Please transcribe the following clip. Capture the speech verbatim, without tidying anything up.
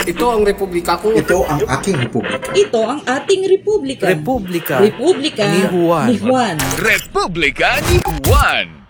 Ito ang republika ko. Ito ang aking republika. Ito ang ating republika. Republika Republika ni Juan. Ni Juan. Republika ni Juan.